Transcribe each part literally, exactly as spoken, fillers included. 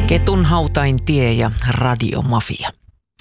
Ketun hautain tie ja radiomafia.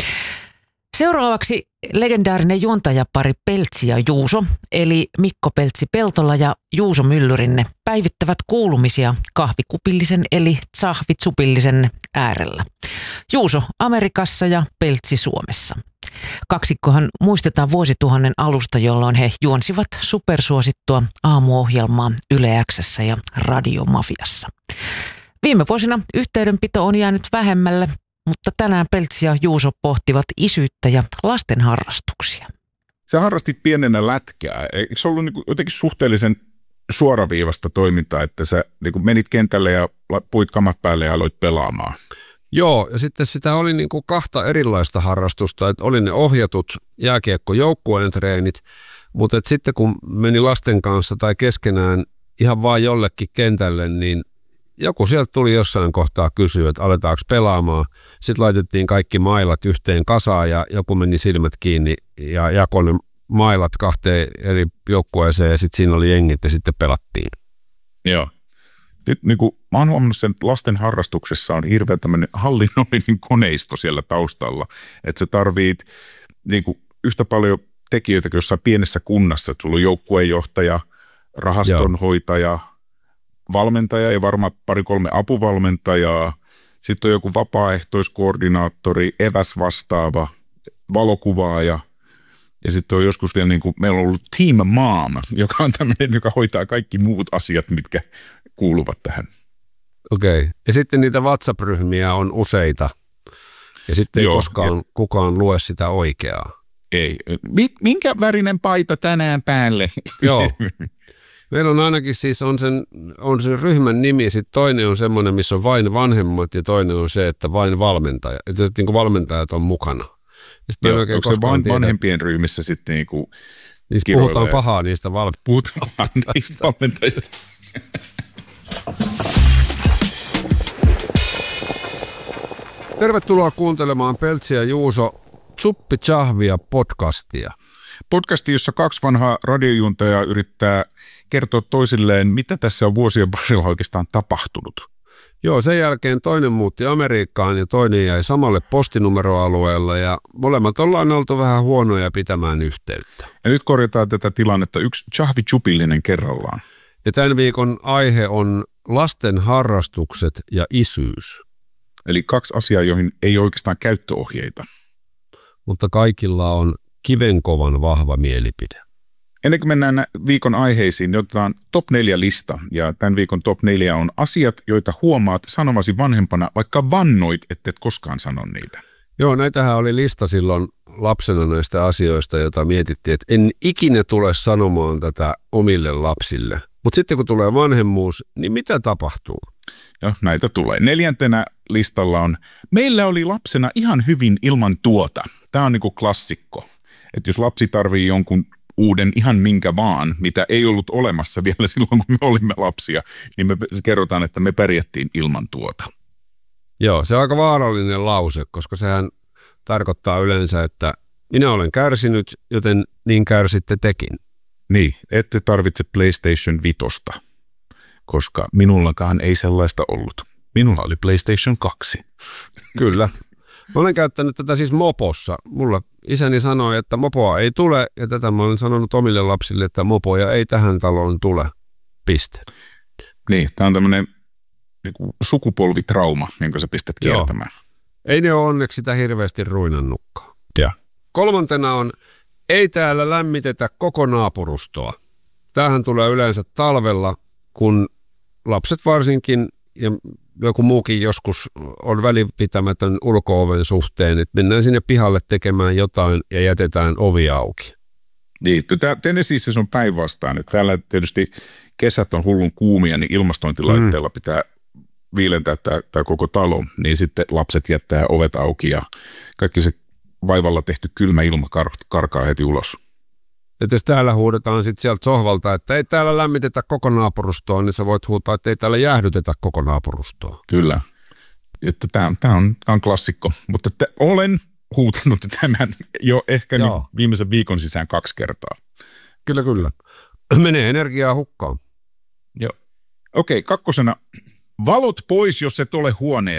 Seuraavaksi legendaarinen juontajapari Peltsi ja Juuso, eli Mikko Peltsi-Peltola ja Juuso Myllyrinne, päivittävät kuulumisia kahvikupillisen eli tsahvitsupillisen äärellä. Juuso Amerikassa ja Peltsi Suomessa. Kaksikkohan muistetaan vuosituhannen alusta, jolloin he juonsivat supersuosittua aamuohjelmaa Yle X:ssä ja radiomafiassa. Viime vuosina yhteydenpito on jäänyt vähemmälle, mutta tänään Peltsi ja Juuso pohtivat isyyttä ja lasten harrastuksia. Sä harrastit pienenä lätkää. Eikö se ollut niin jotenkin suhteellisen suoraviivasta toimintaa, että sä niin menit kentälle ja puit kamat päälle ja aloit pelaamaan? Joo, ja sitten sitä oli niin kuin kahta erilaista harrastusta, että oli ne ohjatut jääkiekkojoukkueen treenit, mutta että sitten kun meni lasten kanssa tai keskenään ihan vaan jollekin kentälle, niin joku sieltä tuli jossain kohtaa kysyä, että aletaanko pelaamaan. Sitten laitettiin kaikki mailat yhteen kasaan ja joku meni silmät kiinni ja jakoi ne mailat kahteen eri joukkueeseen ja sitten siinä oli jengit ja sitten pelattiin. Joo. Nyt niin kuin mä oon huomannut sen, että lasten harrastuksessa on hirveän tämmöinen hallinnollinen koneisto siellä taustalla. Että sä tarvit niin kuin yhtä paljon tekijöitä kuin jossain pienessä kunnassa. Että sulla on joukkueenjohtaja, rahastonhoitaja, valmentaja ja varmaan pari-kolme apuvalmentajaa. Sitten on joku vapaaehtoiskoordinaattori, eväsvastaava, valokuvaaja. Ja sitten on joskus vielä, niin kuin, meillä on ollut Team Mom, joka on tämmöinen, joka hoitaa kaikki muut asiat, mitkä kuuluvat tähän. Okei. Okay. Ja sitten niitä WhatsApp-ryhmiä on useita. Ja sitten ei Joo, koskaan ja kukaan lue sitä oikeaa. Ei. Minkä värinen paita tänään päälle? Joo. Meillä on ainakin siis on sen, on sen ryhmän nimi, sitten toinen on semmoinen, missä on vain vanhemmat ja toinen on se, että vain valmentaja. Että niin kuin valmentajat on mukana. Joo, onko se van, vanhempien ryhmissä sitten niin kuin niistä puhutaan pahaa niistä valmentajista. Puhutaan niistä valmentajista. Tervetuloa kuuntelemaan Peltsi ja Juuso Tsuppi Tsahvia podcastia. Podcasti, jossa kaksi vanhaa radiojuontajaa yrittää kertoa toisilleen, mitä tässä on vuosien varrella oikeastaan tapahtunut. Joo, sen jälkeen toinen muutti Amerikkaan ja toinen jäi samalle postinumeroalueella ja molemmat ollaan oltu vähän huonoja pitämään yhteyttä. Ja nyt korjataan tätä tilannetta yksi tsahvitsupillinen kerrallaan. Ja tämän viikon aihe on lasten harrastukset ja isyys. Eli kaksi asiaa, joihin ei oikeastaan käyttöohjeita. Mutta kaikilla on kivenkovan vahva mielipide. Ennen kuin mennään viikon aiheisiin, niin otetaan top neljä lista. Ja tämän viikon top neljä on asiat, joita huomaat sanomasi vanhempana, vaikka vannoit, ettet koskaan sano niitä. Joo, näitähän oli lista silloin lapsena näistä asioista, joita mietittiin, että en ikinä tule sanomaan tätä omille lapsille. Mutta sitten kun tulee vanhemmuus, niin mitä tapahtuu? Joo, näitä tulee. Neljäntenä listalla on, meillä oli lapsena ihan hyvin ilman tuota. Tämä on niinku klassikko. Että jos lapsi tarvii jonkun uuden ihan minkä vaan, mitä ei ollut olemassa vielä silloin, kun me olimme lapsia, niin me kerrotaan, että me pärjättiin ilman tuota. Joo, se on aika vaarallinen lause, koska sehän tarkoittaa yleensä, että minä olen kärsinyt, joten niin kärsitte tekin. Niin, ette tarvitse PlayStation Vitosta, koska minullakaan ei sellaista ollut. Minulla oli PlayStation kaksi. Kyllä. Mä olen käyttänyt tätä siis mopossa. Mulla isäni sanoi, että mopoa ei tule, ja tätä mä olen sanonut omille lapsille, että mopoja ei tähän taloon tule. Piste. Niin, tämä on tämmöinen niin sukupolvitrauma, jonka sä pistät kiertämään. Joo. Ei ne ole onneksi sitä hirveästi ruinannutkaan. Ja. Kolmantena on, ei täällä lämmitetä koko naapurustoa. Tämähän tulee yleensä talvella, kun lapset varsinkin ja joku muukin joskus on välinpitämätön ulko-oven suhteen, että mennään sinne pihalle tekemään jotain ja jätetään ovi auki. Niin, Tennesseeissä se on päinvastaan. Täällä tietysti kesät on hullun kuumia, niin ilmastointilaitteella mm. pitää viilentää tämä, tämä koko talo, niin sitten lapset jättää ovet auki ja kaikki se vaivalla tehty kylmä ilma kar- karkaa heti ulos. Että jos täällä huudetaan sitten sieltä sohvalta, että ei täällä lämmitetä koko naapurustoa, niin sä voit huutaa, että ei täällä jäähdytetä koko naapurustoa. Kyllä. Tämä on, tämä on, tämä on klassikko, mutta te, olen huutanut tämän jo ehkä nyt viimeisen viikon sisään kaksi kertaa. Kyllä, kyllä. Menee energiaa hukkaan. Joo. Okei, kakkosena. Valot pois, jos et ole huoneessa.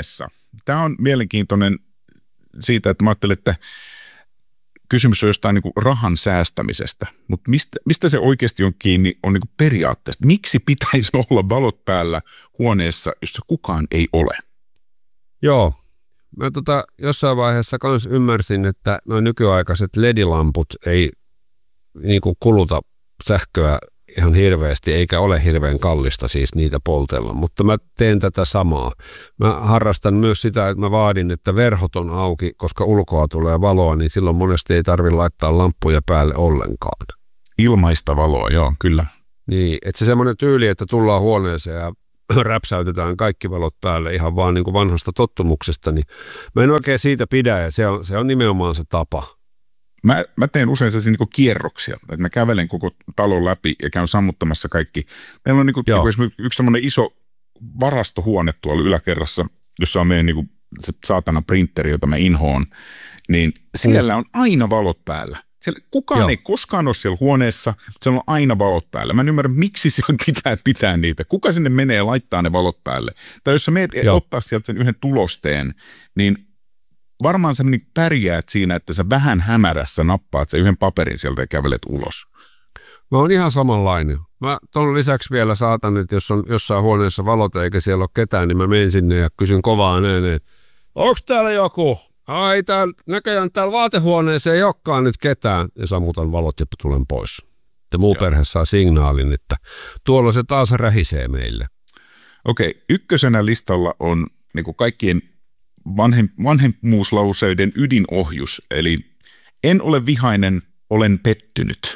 Tämä on mielenkiintoinen siitä, että mä ajattelin, että kysymys on jostain niin kuin rahan säästämisestä, mutta mistä, mistä se oikeasti on kiinni, on niin kuin periaatteesta. Miksi pitäisi olla valot päällä huoneessa, jossa kukaan ei ole? Joo. Mä tota, jossain vaiheessa kans ymmärsin, että noin nykyaikaiset L E D-lamput ei niin kuin kuluta sähköä ihan hirveästi, eikä ole hirveän kallista siis niitä poltella, mutta mä teen tätä samaa. Mä harrastan myös sitä, että mä vaadin, että verhot on auki, koska ulkoa tulee valoa, niin silloin monesti ei tarvitse laittaa lamppuja päälle ollenkaan. Ilmaista valoa, joo, kyllä. Niin, että se semmoinen tyyli, että tullaan huoneeseen ja räpsäytetään kaikki valot päälle ihan vaan niin kuin vanhasta tottumuksesta, niin mä en oikein siitä pidä, ja se on, se on nimenomaan se tapa. Mä, mä teen usein sellaisia niin kierroksia, että mä kävelen koko talon läpi ja käyn sammuttamassa kaikki. Meillä on niin kuin, niin kuin esimerkiksi yksi semmoinen iso varastohuone tuolla yläkerrassa, jossa on meidän niin kuin se saatana printeri, jota mä inhoon, niin siellä on aina valot päällä. Siellä, kukaan Joo. ei koskaan ole siellä huoneessa, siellä on aina valot päällä. Mä en ymmärrä, miksi siellä pitää pitää niitä. Kuka sinne menee ja laittaa ne valot päälle? Tai jos sä meet Joo. ottaa sieltä sen yhden tulosteen, niin varmaan sä niin pärjäät siinä, että sä vähän hämärässä nappaat sen yhden paperin sieltä ja kävelet ulos. Mä oon ihan samanlainen. Mä ton lisäksi vielä saatan, että jos on jossain huoneessa valot eikä siellä ole ketään, niin mä menen sinne ja kysyn kovaan ääneen, onko täällä joku? Ai, täällä, näköjään täällä vaatehuoneeseen ei olekaan nyt ketään. Ja sammutan valot ja tulen pois. Ja muu Joo. perhe saa signaalin, että tuolla se taas rähisee meille. Okei, ykkösenä listalla on niin kuin kaikkien vanhem, vanhemmuuslauseiden ydinohjus. Eli en ole vihainen, olen pettynyt.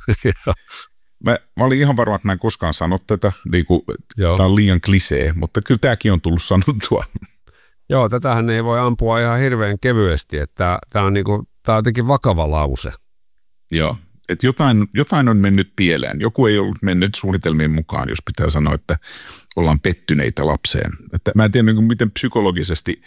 mä, mä olin ihan varma, että mä en koskaan sano tätä. Niin kuin, tämä on liian klisee, mutta kyllä tämäkin on tullut sanottua. Joo, tätähän ei voi ampua ihan hirveän kevyesti, että tämä on, niinku, tää on jotenkin vakava lause. Joo, että jotain, jotain on mennyt pieleen. Joku ei ollut mennyt suunnitelmien mukaan, jos pitää sanoa, että ollaan pettyneitä lapseen. Että mä en tiedä, niin miten psykologisesti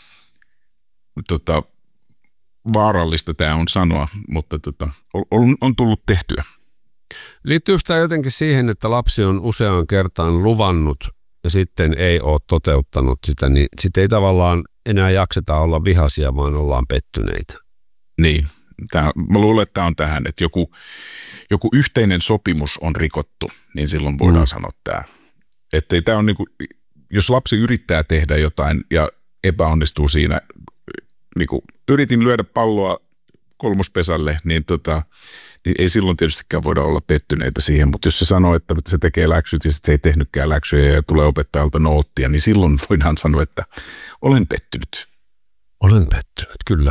tota, vaarallista tämä on sanoa, mutta tota, on, on tullut tehtyä. Liittyykö tämä jotenkin siihen, että lapsi on useaan kertaan luvannut ja sitten ei ole toteuttanut sitä, niin sitten ei tavallaan enää jakseta olla vihaisia, vaan ollaan pettyneitä. Niin, tämä, mä luulen, että tämä on tähän, että joku, joku yhteinen sopimus on rikottu, niin silloin voidaan mm. sanoa tämä. Että tämä on niin kuin, jos lapsi yrittää tehdä jotain ja epäonnistuu siinä, niin kuin yritin lyödä palloa kolmospesälle, niin tota, niin ei silloin tietystikään voida olla pettyneitä siihen, mutta jos se sanoo, että se tekee läksyt ja sitten se ei tehnytkään läksyjä ja tulee opettajalta noottia, niin silloin voidaan sanoa, että olen pettynyt. Olen pettynyt, kyllä.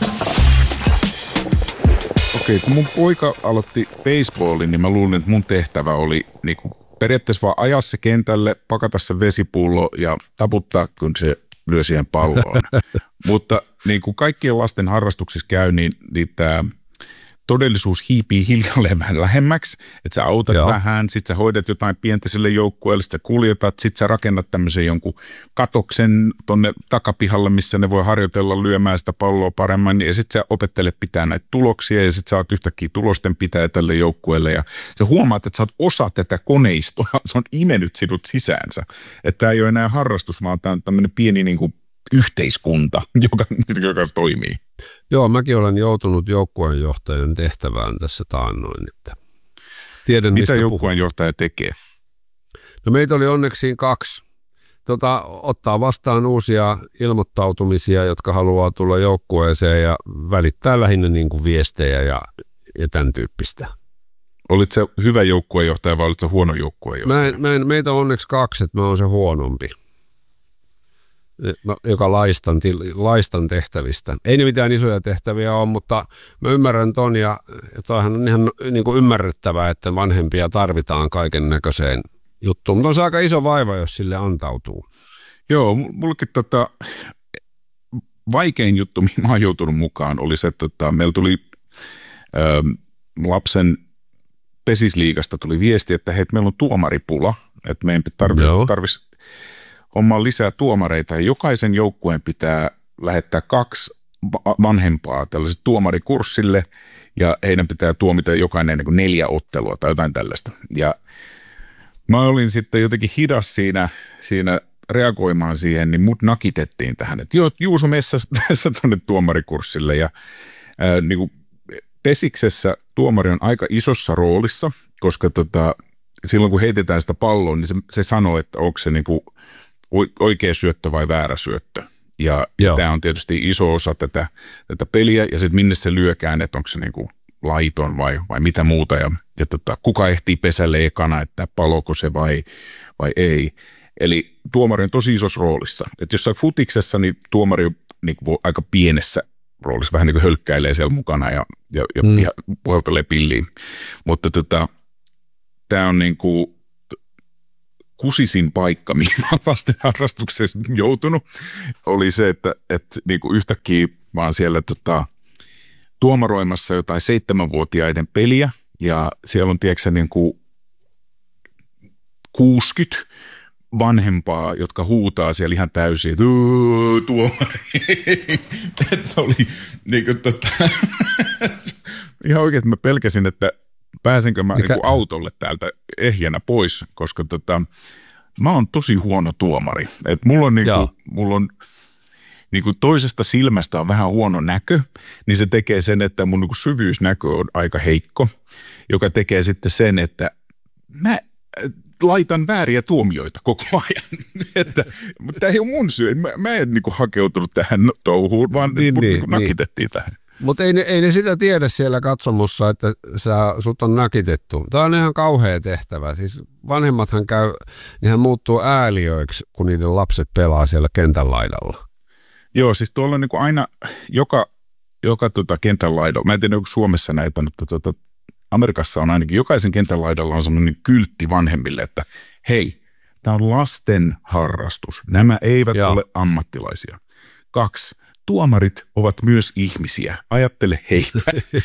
Okei, kun mun poika aloitti baseballin, niin mä luulin, että mun tehtävä oli niin kuin periaatteessa vaan ajaa se kentälle, pakata se vesipullo ja taputtaa, kun se lyö siihen palloon. Mutta niin kuin kaikkien lasten harrastuksissa käy, niin, niin tämä todellisuus hiipii hiljalleen vähän lähemmäksi, että sä autat Joo. vähän, sit sä hoidat jotain pientä sille joukkueelle, sit sä kuljetat, sit sä rakennat tämmöisen jonkun katoksen tonne takapihalle, missä ne voi harjoitella lyömään sitä palloa paremmin, ja sit sä opettelet pitää näitä tuloksia, ja sit sä oot yhtäkkiä tulosten pitäjä tälle joukkueelle, ja sä huomaat, että sä oot osa tätä koneistoa, se on imennyt sinut sisäänsä, että tää ei ole enää harrastus, vaan tää on tämmöinen pieni niin kuin yhteiskunta, joka, joka toimii. Joo, mäkin olen joutunut joukkueenjohtajan tehtävään tässä taannoin. Että tiedän, mitä joukkueenjohtaja tekee? No meitä oli onneksi kaksi. Tota, ottaa vastaan uusia ilmoittautumisia, jotka haluaa tulla joukkueeseen ja välittää lähinnä niin kuin viestejä ja, ja tämän tyyppistä. Olit se hyvä joukkueenjohtaja vai olit se huono joukkueenjohtaja? Mä en, mä en, meitä on onneksi kaksi, että mä oon se huonompi. Joka laistan, laistan tehtävistä. Ei ne mitään isoja tehtäviä ole, mutta mä ymmärrän ton ja toihan on ihan niin kuin ymmärrettävää, että vanhempia tarvitaan kaiken näköiseen juttuun. Mutta on se aika iso vaiva, jos sille antautuu. Joo, mullekin tota, vaikein juttu, mihin mä oon joutunut mukaan, oli se, että tota, meillä tuli ö, lapsen pesisliigasta tuli viesti, että hei, meillä on tuomaripula, että meidän tarvitsisi hommaan lisää tuomareita ja jokaisen joukkueen pitää lähettää kaksi vanhempaa tällaiselle tuomarikurssille ja heidän pitää tuomita jokainen niin kuin neljä ottelua tai jotain tällaista. Ja mä olin sitten jotenkin hidas siinä, siinä reagoimaan siihen, niin mut nakitettiin tähän, että joo, Juuso messä tuonne tuomarikurssille ja ää, niin kuin Pesiksessä tuomari on aika isossa roolissa, koska tota, silloin kun heitetään sitä palloa, niin se, se sanoo, että onko se niin kuin oikea syöttö vai väärä syöttö. Ja Joo. tämä on tietysti iso osa tätä, tätä peliä ja sitten minne se lyökään, että onko se niin kuin laiton vai, vai mitä muuta ja, ja tota, kuka ehtii pesälle ekana, että paloko se vai, vai ei. Eli tuomari on tosi isossa roolissa. Että jossain futiksessa niin tuomari on niin kuin aika pienessä roolissa, vähän niin kuin hölkkäilee siellä mukana ja, ja, ja mm. puhaltelee pilliin. Mutta tota, tämä on niin kuin kusisin paikka, mihin mä lasten harrastuksessa joutunut, oli se, että, että niin kuin yhtäkkiä mä oon siellä tota, tuomaroimassa jotain seitsemänvuotiaiden peliä ja siellä on tiedätkö niin kuin kuusikymmentä vanhempaa, jotka huutaa siellä ihan täysin, että tuomari. Että se oli niin kuin, tota, ihan oikeasti mä pelkäsin, että pääsenkö mä niin kuin autolle täältä ehjänä pois, koska tota, mä oon tosi huono tuomari. Et mulla on, niin kuin, mulla on niin kuin toisesta silmästä on vähän huono näkö, niin se tekee sen, että mun niin kuin syvyysnäkö on aika heikko, joka tekee sitten sen, että mä laitan vääriä tuomioita koko ajan. Että, mutta tämä ei ole mun syy. Mä, mä en niin kuin hakeutunut tähän touhuun, vaan niin, niin, niin nakitettiin niin. tähän. Mutta ei, ei ne sitä tiedä siellä katsomussa, että sä, sut on nakitettu. Tämä on ihan kauhea tehtävä. Siis vanhemmathan käy, nehän muuttuu ääliöiksi, kun niiden lapset pelaa siellä kentän laidalla. Joo, siis tuolla on niin kuin aina joka, joka tota kentän laidalla. Mä en tiedä, onko Suomessa näitä, mutta tota, Amerikassa on ainakin, jokaisen kentän laidalla on sellainen kyltti vanhemmille, että hei, tämä on lasten harrastus. Nämä eivät Joo. ole ammattilaisia. Kaksi. Tuomarit ovat myös ihmisiä. Ajattele heitä.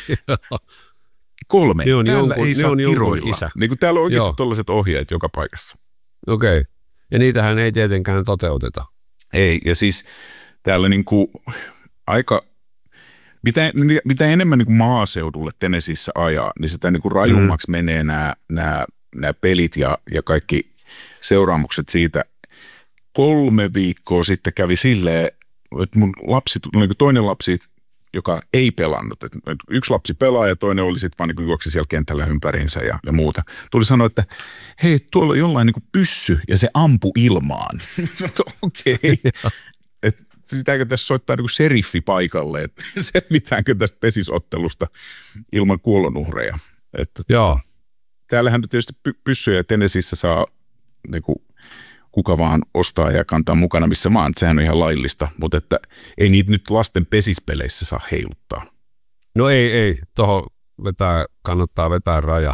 Kolme. Ne on täällä jonkun, ei saa on kiroilla. Isä. Niin kuin täällä on oikeasti tuollaiset ohjeet joka paikassa. Okei. Okay. Ja niitähän ei tietenkään toteuteta. Ei. Ja siis täällä niin kuin aika, mitä, mitä enemmän niin kuin maaseudulle Tennesseeissä ajaa, niin sitä niin kuin rajummaksi mm. menee nämä, nämä, nämä pelit ja, ja kaikki seuraamukset siitä. Kolme viikkoa sitten kävi silleen, että mun lapsi, toinen lapsi, joka ei pelannut, että yksi lapsi pelaa ja toinen oli sitten vaan niin juoksi siellä kentällä ympäriinsä ja, ja muuta. Tuli sanoa, että hei, tuolla on jollain niin pyssy ja se ampu ilmaan. Okei. Okay. Että pitääkö tässä soittaa niin seriffi paikalle, että selvitäänkö tästä pesisottelusta ilman kuolonuhreja. Että, Joo. Täällähän tietysti pyssyjä Tennesseeissä saa niin kuin kuka vaan ostaa ja kantaa mukana missä maan, sehän on ihan laillista, mutta että ei niitä nyt lasten pesispeleissä saa heiluttaa. No ei, ei, tuohon vetää, kannattaa vetää raja.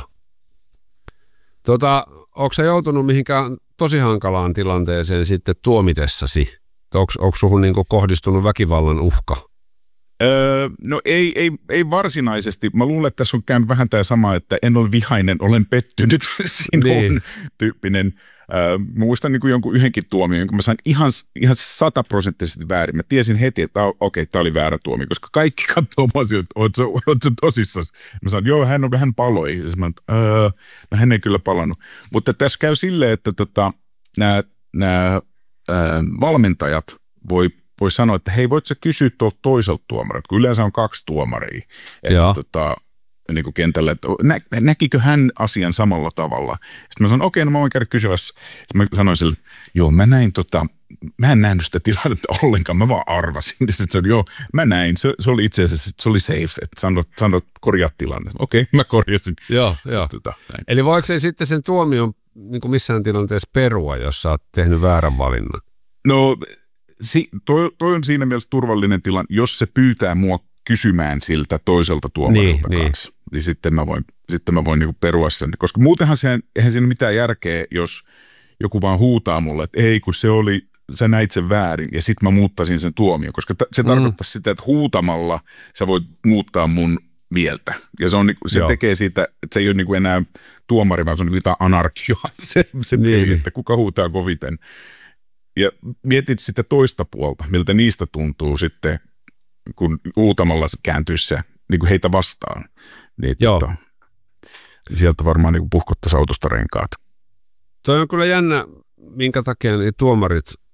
Tota, onko sä joutunut mihinkään tosi hankalaan tilanteeseen sitten tuomitessasi? Onko suhun niinku kohdistunut väkivallan uhka? Öö, no ei, ei, ei varsinaisesti. Mä luulen, että tässä on käynyt vähän tämä sama, että en ole vihainen, olen pettynyt sinuun niin. tyyppinen. Öö, mä muistan niin kuin jonkun yhdenkin tuomion, jonka mä sain ihan, ihan sataprosenttisesti väärin. Mä tiesin heti, että okei, okay, tämä oli väärä tuomio, koska kaikki katsoo mua siltä, että oot sä, oot sä tosissaan. Mä sanoin, joo, hän on vähän paloi. Ja mä sanoin, öö, no hän ei kyllä palannut. Mutta tässä käy silleen, että tota, nämä, nämä öö, valmentajat voi voi sanoa, että hei, voit sä kysyä tuolta toiselta tuomarilta, kun yleensä on kaksi tuomaria että, tota, niin kuin kentällä, että nä, näkikö hän asian samalla tavalla. Sitten mä sanoin, okei, okay, no mä voin käydä kysyvässä. Sitten mä sanoin sille, joo, mä näin tota, mä en nähnyt sitä tilannetta ollenkaan, mä vaan arvasin. Sitten sanoin, joo, mä näin, se, se oli itse asiassa, se oli safe, että sanot, sanot korjaa tilanne. Okei, okay, mä korjasin. Joo, joo. Tota, eli voiko se sitten sen tuomion niin kuin missään tilanteessa perua, jos sä oot tehnyt väärän valinnan? No, Si, toi, toi on siinä mielessä turvallinen tilanne, jos se pyytää mua kysymään siltä toiselta tuomarilta niin, kanssa, niin, niin sitten mä voin, sitten mä voin niinku perua sen. Koska muutenhan se, eihän siinä mitään järkeä, jos joku vaan huutaa mulle, että ei kun se oli, sä näit sen väärin ja sitten mä muuttaisin sen tuomion. Koska t- se mm. tarkoittaa sitä, että huutamalla sä voit muuttaa mun mieltä. Ja se, on, se tekee siitä, että se ei ole niinku enää tuomari, vaan se on niinku jotain anarkioa. Se, se niin. peli, että kuka huutaa koviten. Ja mietit sitä toista puolta, miltä niistä tuntuu sitten, kun huutamalla kääntyisi se niin kuin heitä vastaan. Niin, tota, sieltä varmaan niin puhkottaisi autosta renkaat. Toi on kyllä jännä, minkä takia niin tuomarit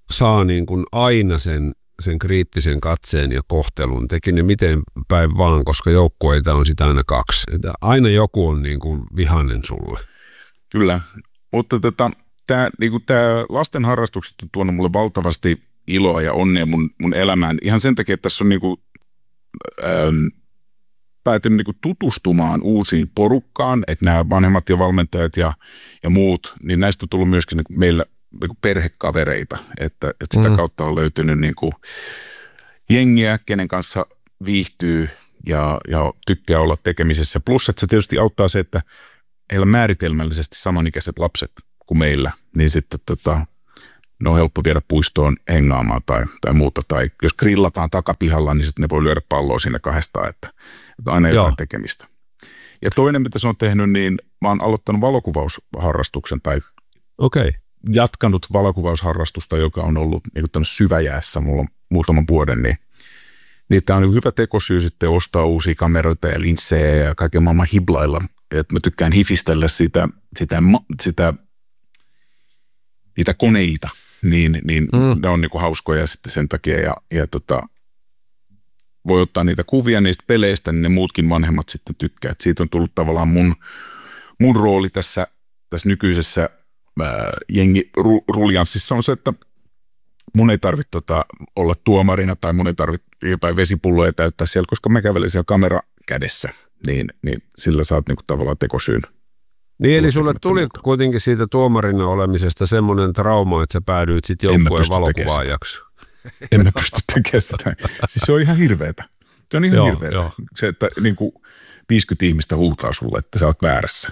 saa niin kuin aina sen, sen kriittisen katseen ja kohtelun, teki ne miten päin vaan, koska joukkueita on sitä aina kaksi. Että aina joku on niin kuin vihainen sulle. Kyllä, mutta tota, tämä niinku lasten harrastukset on tuonut mulle valtavasti iloa ja onnea mun, mun elämään. Ihan sen takia, että tässä on niinku, ähm, päätynyt niinku tutustumaan uusiin porukkaan, että nämä vanhemmat ja valmentajat ja, ja muut, niin näistä on tullut myöskin niinku meillä niinku perhekavereita, että, että sitä mm. kautta on löytynyt niinku jengiä, kenen kanssa viihtyy ja, ja tykkää olla tekemisessä. Plus, että se tietysti auttaa se, että heillä määritelmällisesti samanikäiset lapset kuin meillä, niin sitten tota, ne on helppo viedä puistoon hengaamaan tai, tai muuta. Tai jos grillataan takapihalla, niin sitten ne voi lyödä palloa siinä kahdestaan, että, että aina jotain Joo. tekemistä. Ja toinen, mitä se on tehnyt, niin mä oon aloittanut valokuvausharrastuksen tai okay. jatkanut valokuvausharrastusta, joka on ollut niin kuin syväjäässä mulla muutaman vuoden, niin niin tämä on niin hyvä tekosyy sitten ostaa uusia kameroita ja linssejä ja kaiken maailman hiblailla. Et mä tykkään hifistellä sitä, sitä, sitä, niitä koneita, niin, niin mm. ne on niin kuin hauskoja sitten sen takia. Ja, ja tota, voi ottaa niitä kuvia niistä peleistä, niin ne muutkin vanhemmat sitten tykkää. Et siitä on tullut tavallaan mun, mun rooli tässä, tässä nykyisessä ää, jengi-ruljanssissa on se, että mun ei tarvitse tota, olla tuomarina tai mun ei tarvitse jotain vesipulloja täyttää siellä, koska mä kävelen siellä kamera kädessä, niin, niin sillä saat niinku tavallaan tekosyyn. Niin eli sulle tuli muuta. Kuitenkin siitä tuomarina olemisesta semmoinen trauma, että sä päädyit sitten joukkueen valokuvaajaksi. En mä pysty tekemään sitä. Siis se on ihan hirveetä. Se on ihan joo, hirveetä. Jo. Se, että niinku viisikymmentä ihmistä huutaa sulle, että sä oot väärässä.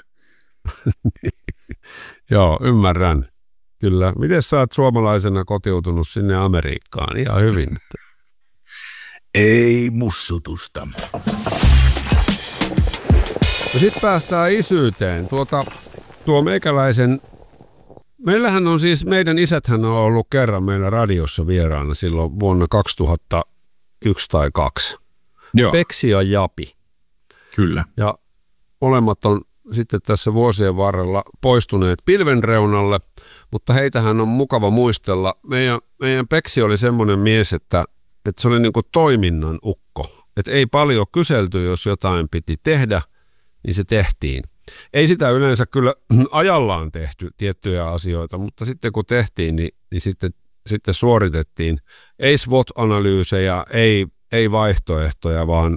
Joo, ymmärrän. Kyllä. Miten sä oot suomalaisena kotiutunut sinne Amerikkaan? Ihan hyvin. Ei mussutusta. Sitten päästään isyyteen. Tuota, tuo meikäläisen, meillähän on siis, meidän isäthän on ollut kerran meillä radiossa vieraana silloin vuonna kaksituhattayksi tai kaksi. Joo. Peksi ja Japi. Kyllä. Ja molemmat on sitten tässä vuosien varrella poistuneet pilvenreunalle, mutta heitähän on mukava muistella. Meidän, meidän Peksi oli semmoinen mies, että, että se oli niin kuin toiminnan ukko. Että ei paljon kyselty, jos jotain piti tehdä, niin se tehtiin. Ei sitä yleensä kyllä ajallaan tehty tiettyjä asioita, mutta sitten kun tehtiin, niin, niin sitten, sitten suoritettiin. Ei S W O T-analyysejä, ei, ei vaihtoehtoja, vaan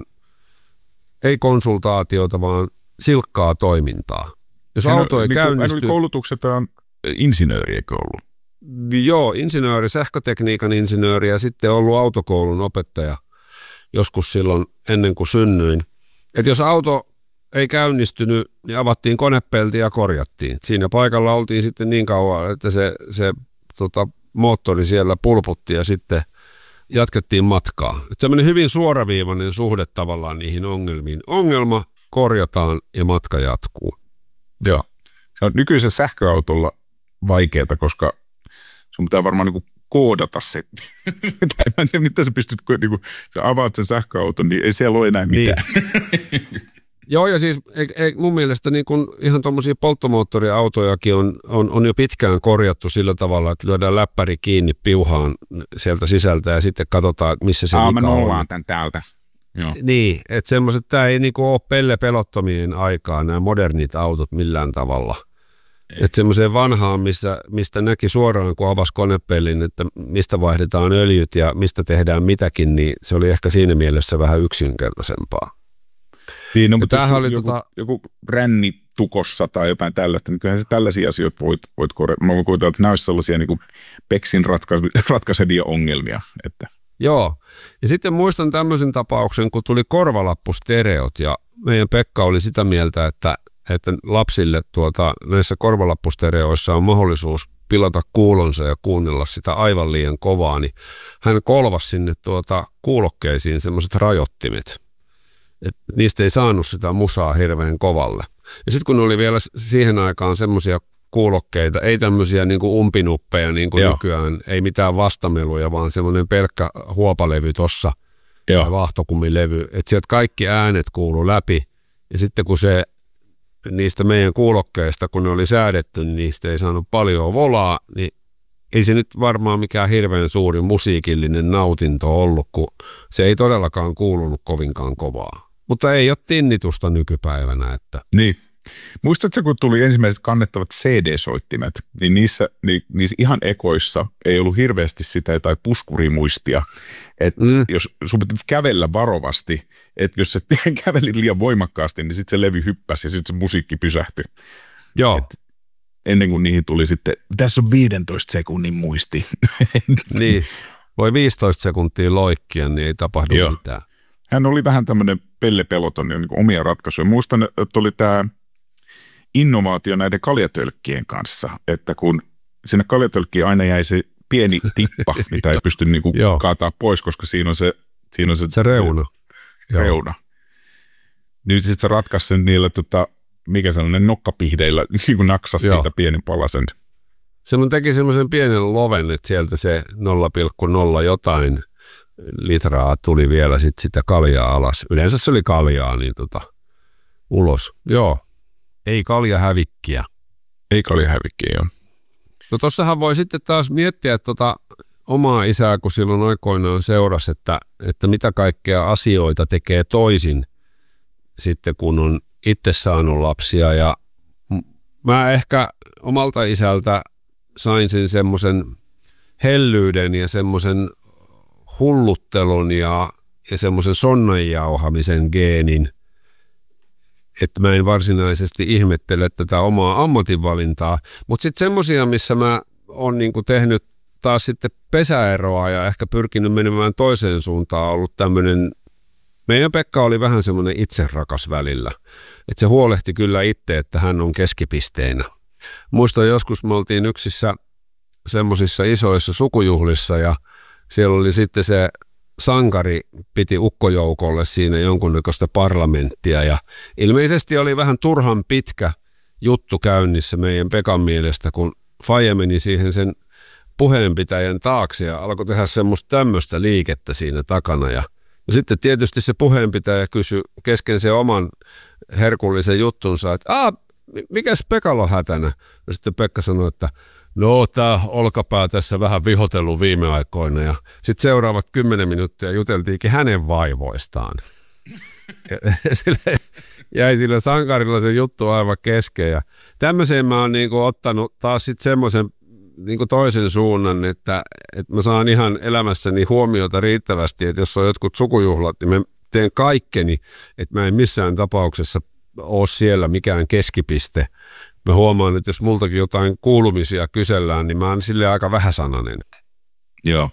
ei konsultaatiota, vaan silkkaa toimintaa. Jos hän auto ei niin käynnisty... Hän oli koulutuksetaan insinööri, eikö ollut? Joo, insinööri, sähkötekniikan insinööri ja sitten ollut autokoulun opettaja joskus silloin ennen kuin synnyin. Että jos auto ei käynnistynyt, niin avattiin konepelti ja korjattiin. Siinä paikalla oltiin sitten niin kauan, että se, se tota, moottori siellä pulputti ja sitten jatkettiin matkaa. Sellainen hyvin suoraviivainen suhde tavallaan niihin ongelmiin. Ongelma korjataan ja matka jatkuu. Joo. Se on nykyisen sähköautolla vaikeaa, koska sun pitää varmaan niinku koodata se. Tai mä en tiedä, mitä sä pystyt, niinku, sä avaat sen sähköauton, niin ei siellä ole enää mitään. Niin. Joo, ja siis ei, ei, mun mielestä niin kun ihan tuommoisia polttomoottoriautojakin on, on, on jo pitkään korjattu sillä tavalla, että lyödään läppäri kiinni piuhaan sieltä sisältä ja sitten katsotaan, missä se Aa, vika on. on. Aa, tämän täältä. Joo. Niin, että semmoiset, tämä ei niinku ole pelle pelottomien aikaa, nämä modernit autot millään tavalla. Että semmoiseen vanhaan, missä, mistä näki suoraan, kun avasi konepellin, että mistä vaihdetaan öljyt ja mistä tehdään mitäkin, niin se oli ehkä siinä mielessä vähän yksinkertaisempaa. Niin, no, mutta jos oli joku, tota... joku ränni tukossa tai jotain tällaista, niin kyllähän se tällaisia asioita voit, voit korjata. Mä voin kuvitella, että nämä olisi sellaisia niin kuin Peksin ratkais- ratkaisevia ongelmia. Että. Joo, ja sitten muistan tämmöisen tapauksen, kun tuli korvalappustereot ja meidän Pekka oli sitä mieltä, että, että lapsille tuota, näissä korvalappustereoissa on mahdollisuus pilata kuulonsa ja kuunnella sitä aivan liian kovaa, niin hän kolvasi sinne tuota kuulokkeisiin semmoiset rajoittimet. Et niistä ei saanut sitä musaa hirveän kovalle. Ja sitten kun oli vielä siihen aikaan semmoisia kuulokkeita, ei tämmöisiä niin kuin umpinuppeja niin kuin nykyään, ei mitään vastameluja, vaan semmoinen pelkkä huopalevy tossa, ja vaahtokummilevy, että sieltä kaikki äänet kuului läpi. Ja sitten kun se niistä meidän kuulokkeista, kun ne oli säädetty, niin niistä ei saanut paljon volaa, niin ei se nyt varmaan mikään hirveän suuri musiikillinen nautinto ollut, kun se ei todellakaan kuulunut kovinkaan kovaa. Mutta ei ole tinnitusta nykypäivänä. Että. Niin. Muistatko, kun tuli ensimmäiset kannettavat C D-soittimet, niin niissä, niin, niissä ihan ekoissa ei ollut hirveästi sitä jotain puskurimuistia, että mm. jos sun pitää kävellä varovasti, että jos sä kävelit liian voimakkaasti, niin sitten se levy hyppäsi ja sitten se musiikki pysähtyi. Joo. Et ennen kuin niihin tuli sitten, tässä on viidentoista sekunnin muisti. Niin, voi viisitoista sekuntia loikkia, niin ei tapahdu Joo. mitään. Hän oli vähän tämmöinen pellepeloton niin kuin omia ratkaisuja. Muistan, että oli tämä innovaatio näiden kaljatölkkien kanssa, että kun sinne kaljatölkkiin aina jäi se pieni tippa, mitä ei pysty niin kuin kaataa pois, koska siinä on se, siinä on se, se reuna. Se reuna. Nyt sitten se ratkaisi sen niillä, tota, mikä sellainen nokkapihdeillä, niin kuin naksasi siitä pienen palasen. Se mun teki semmoisen pienen loven, että sieltä se nolla pilkku nolla jotain litraa tuli vielä sit sitä kaljaa alas. Yleensä se oli kaljaa, niin tota, ulos. Joo. Ei kaljahävikkiä. Ei kaljahävikkiä, joo. No tossahan voi sitten taas miettiä tota omaa isää, kun silloin aikoinaan seurasi, että, että mitä kaikkea asioita tekee toisin sitten, kun on itse saanut lapsia. Ja mä ehkä omalta isältä sain sen semmoisen hellyyden ja semmoisen hulluttelun ja, ja semmoisen sonnanjauhamisen geenin, että mä en varsinaisesti ihmettele tätä omaa ammatinvalintaa, mutta sitten semmoisia, missä mä oon niinku tehnyt taas sitten pesäeroa ja ehkä pyrkinyt menemään toiseen suuntaan, ollut tämmöinen, meidän Pekka oli vähän semmoinen itserakas välillä, että se huolehti kyllä itse, että hän on keskipisteenä. Muistan joskus me oltiin yksissä semmoisissa isoissa sukujuhlissa ja siellä oli sitten se sankari piti ukkojoukolle siinä jonkunnäköistä parlamenttia ja ilmeisesti oli vähän turhan pitkä juttu käynnissä meidän Pekan mielestä, kun faija meni siihen sen puheenpitäjän taakse ja alkoi tehdä semmoista tämmöistä liikettä siinä takana ja, ja sitten tietysti se puheenpitäjä kysyi kesken sen oman herkullisen juttunsa, että aah, mikäs Pekalla on hätänä? Ja sitten Pekka sanoi, että no, tämä olkapää tässä vähän vihotellut viime aikoina ja sitten seuraavat kymmenen minuuttia juteltiinkin hänen vaivoistaan. Ja sille jäi sillä sankarilla se juttu aivan kesken ja tämmöiseen mä oon niinku ottanut taas sitten semmoisen niinku toisen suunnan, että, että mä saan ihan elämässäni huomiota riittävästi, että jos on jotkut sukujuhlat, niin mä teen kaikkeni, että mä en missään tapauksessa ole siellä mikään keskipiste. Mä huomaan, että jos multakin jotain kuulumisia kysellään, niin mä oon silleen aika vähäsanainen. Joo.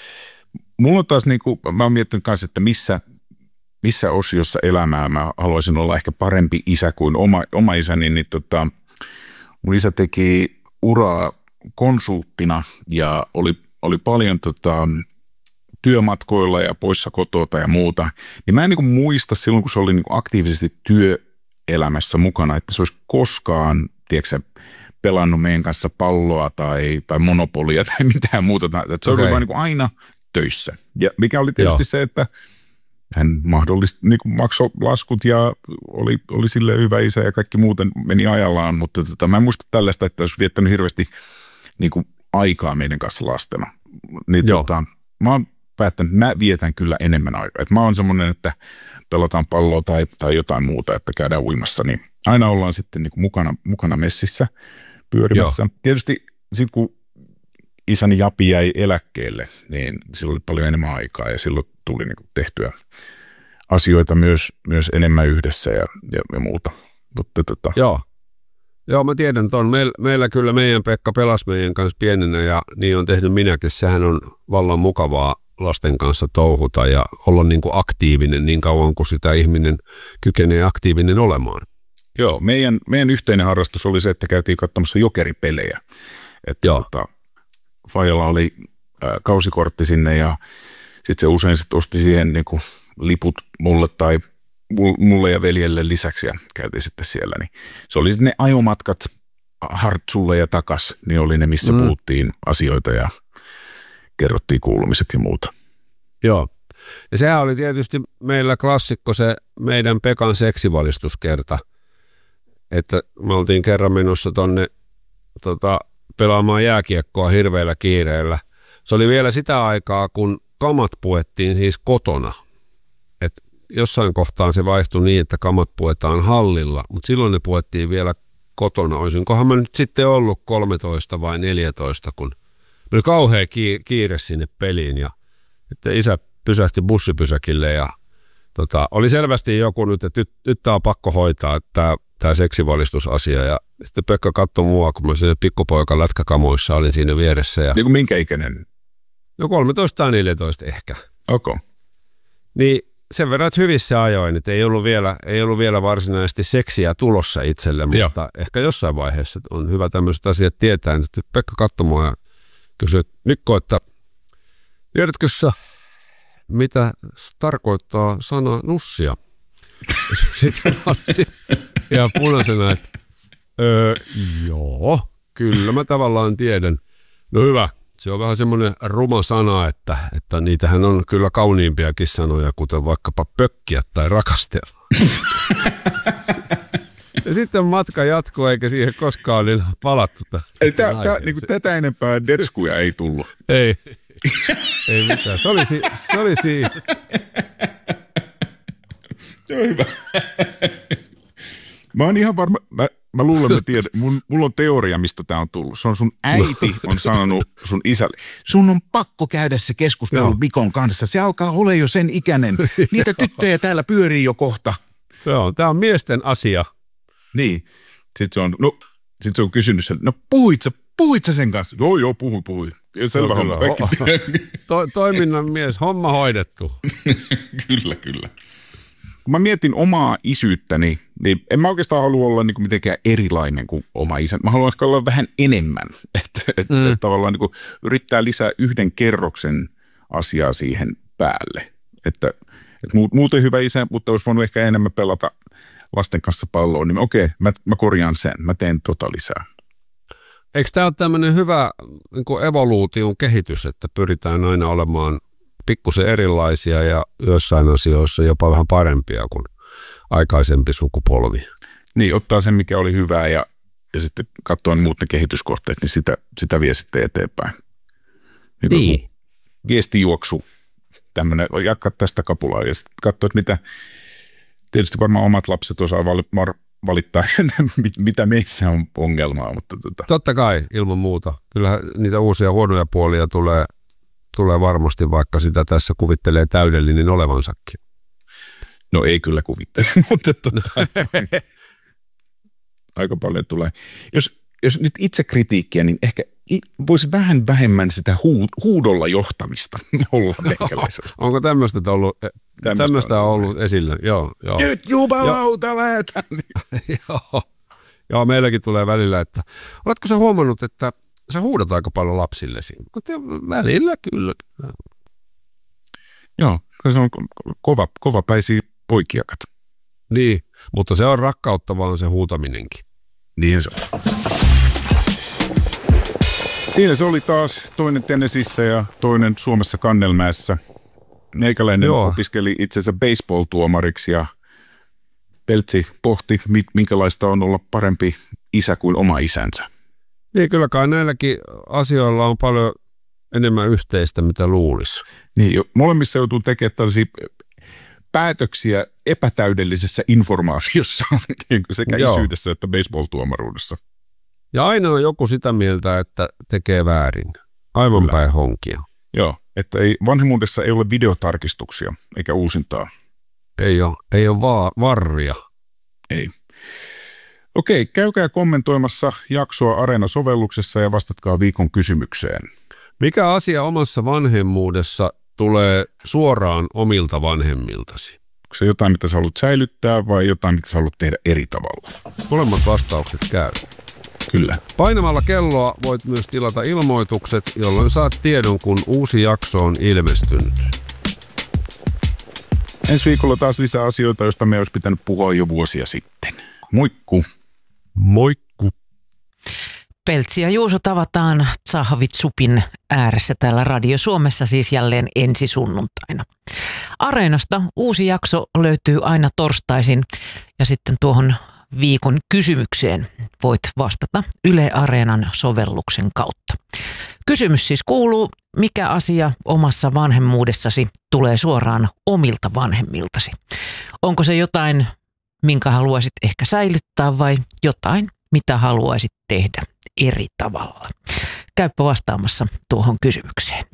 Mulla on taas, niin kuin, mä oon miettinyt kanssa, että missä, missä osiossa elämää mä haluaisin olla ehkä parempi isä kuin oma, oma isäni. Niin tota, mun isä teki uraa konsulttina ja oli, oli paljon tota, työmatkoilla ja poissa kotota ja muuta. Niin mä en niin kuin muista silloin, kun se oli niin kuin aktiivisesti työelämässä mukana, että se olisi koskaan, tiedätkö, pelannut meidän kanssa palloa tai, tai monopolia tai mitään muuta. Että se okay. oli vain niin kuin aina töissä. Ja mikä oli tietysti Joo. se, että hän mahdollisesti niin kuin maksoi laskut ja oli, oli silleen hyvä isä ja kaikki muuten meni ajallaan, mutta tota, mä en muista tällaista, että olisi viettänyt hirveästi niin kuin aikaa meidän kanssa lastena. Niin, tota, mä oon päättänyt, että mä vietän kyllä enemmän aikaa. Et mä oon semmoinen, että pelataan palloa tai, tai jotain muuta, että käydään uimassa, niin aina ollaan sitten niin kuin mukana, mukana messissä pyörimässä. Joo. Tietysti sitten kun isäni Japi jäi eläkkeelle, niin silloin oli paljon enemmän aikaa ja silloin tuli niin kuin tehtyä asioita myös, myös enemmän yhdessä ja, ja, ja muuta. Mutta, tota. Joo. Joo, mä tiedän tuon. Meil, meillä kyllä meidän Pekka pelasi meidän kanssa pienenä ja niin on tehnyt minäkin. Sehän on vallan mukavaa lasten kanssa touhuta ja olla niin kuin aktiivinen niin kauan kuin sitä ihminen kykenee aktiivinen olemaan. Joo, meidän, meidän yhteinen harrastus oli se, että käytiin katsomassa jokeripelejä. Että Joo. Tota, Fajalla oli ää, kausikortti sinne ja sitten se usein sit osti siihen niin kuin liput mulle tai mulle ja veljelle lisäksi ja käytiin sitten siellä. Niin se oli ne ajomatkat Hartsulle ja takas, niin oli ne, missä mm. puhuttiin asioita ja kerrottiin kuulumiset ja muuta. Joo. Ja sehän oli tietysti meillä klassikko se meidän Pekan seksivalistuskerta, että me oltiin kerran menossa tonne tota, pelaamaan jääkiekkoa hirveällä kiireellä. Se oli vielä sitä aikaa, kun kamat puettiin siis kotona. Et jossain kohtaa se vaihtui niin, että kamat puetaan hallilla, mutta silloin ne puettiin vielä kotona. Olisinkohan mä nyt sitten ollut kolmetoista vai neljätoista, kun oli kauhea kiire sinne peliin ja että isä pysähti bussipysäkille ja tota, oli selvästi joku nyt, että nyt, nyt tämä on pakko hoitaa tämä, tämä seksivalistusasia ja sitten Pekka katsoi mua, kun mä siinä pikkupoika lätkäkamoissa olin siinä vieressä. Ja niin kuin minkä ikäinen? No kolmetoista tai neljätoista ehkä. Okay. Niin sen verran, että hyvissä ajoin, että ei ollut vielä, ei ollut vielä varsinaisesti seksiä tulossa itselle, mutta Joo. ehkä jossain vaiheessa on hyvä tämmöiset asiat tietää. Sitten Pekka katsoi mua ja kysyi, Mikko, että tiedätkö sä, mitä tarkoittaa sana nussia? Sitten olisin ihan punaisena, että öö, joo, kyllä mä tavallaan tiedän. No hyvä, se on vähän semmoinen ruma sana, että, että niitähän on kyllä kauniimpiakin sanoja, kuten vaikkapa pökkiä tai rakastella. Ja sitten matka jatkuu, eikä siihen koskaan niin palattu. Eli tää, tää, niin kuin tätä enempää detskuja ei tullut. Ei, ei mitään. Se oli, si- se oli siinä. Se on hyvä. Mä oon ihan varma, mä, mä luulen, mä tiedän, mun, mulla on teoria, mistä tää on tullut. Se on sun äiti on sanonut sun isälle, sun on pakko käydä se keskustelu no. Mikon kanssa. Se alkaa olla jo sen ikäinen. Niitä tyttöjä täällä pyörii jo kohta. Joo, tää on miesten asia. Niin. Sitten se on, no, sit se on kysynyt sen, no puhuit sä, puhuit sä sen kanssa? Joo, joo, puhuin, puhuin. Selvä no, homma. To, toiminnan mies, homma hoidettu. Kyllä, kyllä. Kun mä mietin omaa isyyttäni, niin en mä oikeastaan halua olla niin kuin mitenkään erilainen kuin oma isä. Mä haluan ehkä olla vähän enemmän, että et, mm. et tavallaan niin kuin yrittää lisää yhden kerroksen asiaa siihen päälle. Että et muuten hyvä isä, mutta olisi voinut ehkä enemmän pelata lasten kanssa palloa, niin okei, mä, mä korjaan sen, mä teen tota lisää. Eikö tämä ole tämmöinen hyvä niin kuin evoluution kehitys, että pyritään aina olemaan pikkusen erilaisia ja jossain asioissa jopa vähän parempia kuin aikaisempi sukupolvi? Niin, ottaa sen, mikä oli hyvää ja, ja sitten katsoa muut ne kehityskohteet, niin sitä, sitä vie sitten eteenpäin. Niin. niin. Viestijuoksu, tämmöinen, jatka tästä kapulaa ja sitten katsoa, että mitä, tietysti varmaan omat lapset osaa valittaa, mitä meissä on ongelmaa. Mutta tota. Totta kai, ilman muuta. Kyllähän niitä uusia huonoja puolia tulee, tulee varmasti, vaikka sitä tässä kuvittelee täydellinen olevansakin. No ei kyllä kuvittele, mutta tota, aika paljon tulee. Jos, jos nyt itse kritiikkiä, niin ehkä voisi vähän vähemmän sitä huud, huudolla johtamista olla meikäläisellä. Onko tämmöistä ollut, tämmöistä on ollut esillä? Joo, joo. Nyt jumalauta lähetään! Joo. Joo, meilläkin tulee välillä, että oletko sä huomannut, että sä huudat aika paljon lapsillesi? Välillä kyllä. Joo, se on kova, kovapäisiä poikia, kato. Niin, mutta se on rakkautta vaan se huutaminenkin. Niin se on. Siinä se oli taas toinen Tennesseeissä ja toinen Suomessa Kannelmäessä. Meikäläinen Joo. opiskeli itsensä baseball-tuomariksi ja Peltsi pohti, minkälaista on olla parempi isä kuin oma isänsä. Niin, kyllä kai näilläkin asioilla on paljon enemmän yhteistä, mitä luulisi. Niin, jo, molemmissa joutuu tekemään tällaisia päätöksiä epätäydellisessä informaatiossa, sekä Joo. isyydessä että baseball-tuomaruudessa. Ja aina on joku sitä mieltä, että tekee väärin. Aivan Kyllä. päin honkia. Joo, että ei, vanhemmuudessa ei ole videotarkistuksia eikä uusintaa. Ei ole, ei ole va- varria. Ei. Okei, käykää kommentoimassa jaksoa Areena-sovelluksessa ja vastatkaa viikon kysymykseen. Mikä asia omassa vanhemmuudessa tulee suoraan omilta vanhemmiltasi? Onko se jotain, mitä sä haluat säilyttää vai jotain, mitä sä haluat tehdä eri tavalla? Molemmat vastaukset käy. Kyllä. Painamalla kelloa voit myös tilata ilmoitukset, jolloin saat tiedon, kun uusi jakso on ilmestynyt. Ensi viikolla taas lisää asioita, joista me olisi pitänyt puhua jo vuosia sitten. Moikku! Moikku! Peltsi ja Juuso tavataan Tsahvitsupin ääressä täällä Radio Suomessa siis jälleen ensi sunnuntaina. Areenasta uusi jakso löytyy aina torstaisin ja sitten tuohon viikon kysymykseen voit vastata Yle Areenan sovelluksen kautta. Kysymys siis kuuluu, mikä asia omassa vanhemmuudessasi tulee suoraan omilta vanhemmiltasi? Onko se jotain, minkä haluaisit ehkä säilyttää vai jotain, mitä haluaisit tehdä eri tavalla? Käypä vastaamassa tuohon kysymykseen.